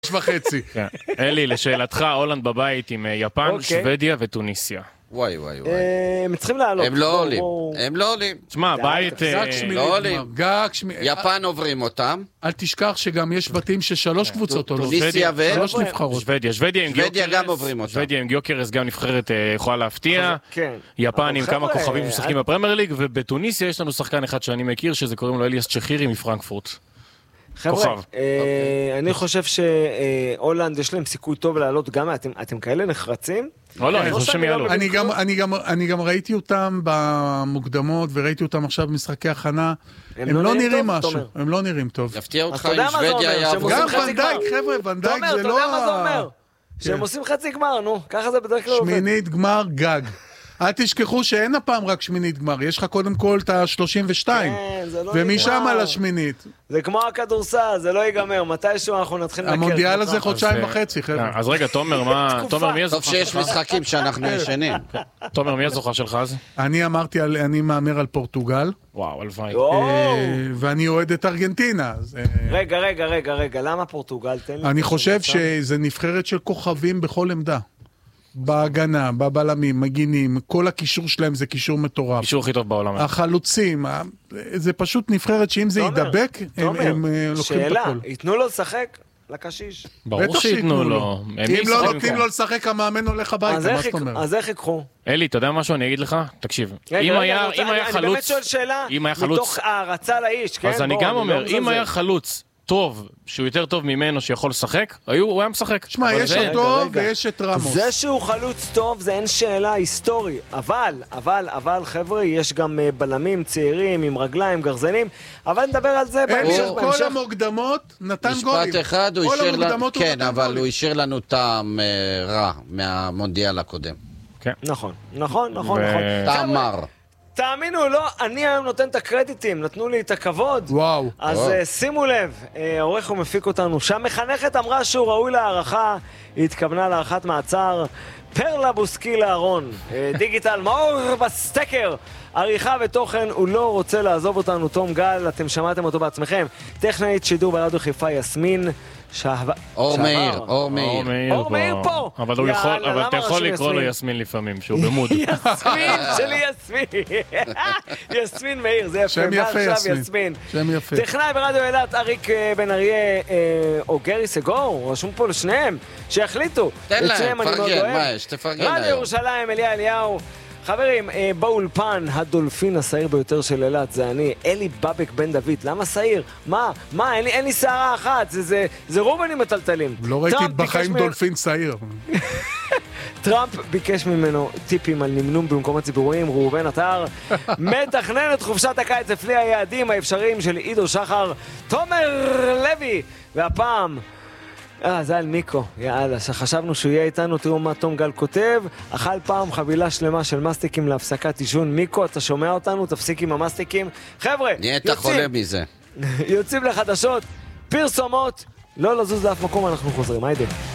וחצי. אלי, לשאלתך, הולנד בבית עם יפן, שוודיה וטוניסיה. וואי. הם צריכים לעלות. הם לא עולים. תשמע, בית... לא עולים. יפן עוברים אותם. אל תשכח שגם יש בתים ששלוש קבוצות עולות. טוניסיה ו... שלוש נבחרות. שוודיה גם עוברים אותם. שוודיה עם גיוקרס גם נבחרת יכולה להפתיע. יפן עם כמה כוכבים שמשחקים בפרמייר ליג, ובטוניסיה יש לנו שחקן אחד שאני מכיר, שזה קוראים לו אליאס צ'חירי מפרנקפורט. חבר'ה, אני חושב שהולנד יש להם סיכוי טוב לעלות גם, אתם כאלה נחרצים? לא, אני חושב שהם יעלו. אני גם ראיתי אותם במוקדמות, וראיתי אותם עכשיו במשחקי הכנה, הם לא נראים משהו, הם לא נראים טוב. יפתיע אותך עם שוודיה יעבור. גם ונדייק, חבר'ה, ונדייק זה לא... אתה יודע מה זה אומר? שהם עושים חצי גמר, נו, ככה זה בדרך כלל עובד. שמינית גמר גג. אל תשכחו שאין הפעם רק שמינית גמר, יש לך קודם כל את ה-32, ומשם על השמינית. זה כמו הכדורסל, זה לא ייגמר, מתישהו אנחנו נתחיל לקר. המונדיאל הזה חודשיים וחצי, חבר'ה. אז רגע, תומר, מי הזוכה? טוב שיש משחקים שאנחנו ישנים. תומר, מי הזוכה שלך אז? אני מאמר על פורטוגל. וואו, הלוואי. ואני אוהד את ארגנטינה. רגע, למה פורטוגל? אני חושב שזה נבחרת של כוכבים בכל עמדה. בהגנה, בבלמים, מגינים, כל הקישור שלהם זה קישור מטורף. קישור הכי טוב בעולם. החלוצים, זה פשוט נבחרת שאם זה ידבק, הם לוקחים את הכל. שאלה, ייתנו לו לשחק לקשיש? ברור שיתנו לו. אם לא נותנים לו לשחק, המאמן הולך הביתה, מה זאת אומרת? אז איך יקחו? אלי, אתה יודע משהו? אני אגיד לך? תקשיב. אם היה חלוץ... אני באמת שואל שאלה, מתוך הרצה לאיש, כן? אז אני גם אומר, אם היה חלוץ טוב, שהוא יותר טוב ממנו שיכול לשחק, הוא היה משחק. תשמע, יש אותו ויש את רמוס. זה שהוא חלוץ טוב זה אין שאלה היסטורי, אבל חבר'ה, יש גם בלמים צעירים עם רגליים, גרזנים, אבל נדבר על זה בהמשך. כל המוקדמות נתן גולים. משפט אחד, הוא השאיר לנו, כן, אבל הוא השאיר לנו טעם רע מהמונדיאל הקודם. נכון. טעם מר. תאמינו, לא, אני היום נותן את הקרדיטים, נתנו לי את הכבוד. וואו. אז שימו לב, העורך ומפיק אותנו, שהמחנכת אמרה שהוא ראוי להערכה, היא התכוונה להערכת מעצר, פרלה בוסקילה אהרון, דיגיטל מאור בסטקר, עריכה ותוכן, הוא לא רוצה לעזוב אותנו, תום גל, אתם שמעתם אותו בעצמכם, טכנאית שידור ברדיו חיפה יסמין, אור מאיר פה. אבל אתה יכול לקרוא לו יסמין לפעמים, שהוא במוד. יסמין שלי יסמין מאיר, זה יפה. שם יפה יסמין. טכנאי ברדיו אילת, אריק בן אריה או גרי סגור, רשום פה לשניהם, שיחליטו. תן להם, פרגן, מה יש? תפרגן היום. רדיו ירושלים, אליה אליהו. חברים, באולפן, הדולפין השעיר ביותר של אילת, זה אני, אלי בבק בן דוד. למה שעיר? מה? אין לי שערה אחת, זה רובנים מטלטלים. לא ראיתי בחיים דולפין שעיר. טראמפ ביקש ממנו טיפים על נמנום במקומות ציבוריים, ראובן עטר מתכנן את חופשת הקיץ לפי היעדים האפשריים של עידו שחר, תומר לוי, והפעם... זה על מיקו, יאללה, שחשבנו שהוא יהיה איתנו, תראו מה תום גל כותב, אכל פעם חבילה שלמה של מסטיקים להפסקת עישון, מיקו, אתה שומע אותנו, תפסיק עם המסטיקים, חבר'ה, נהיית חולה מזה. יוצאים לחדשות, פרסומות, לא לזוז לאף מקום, אנחנו חוזרים, היידה.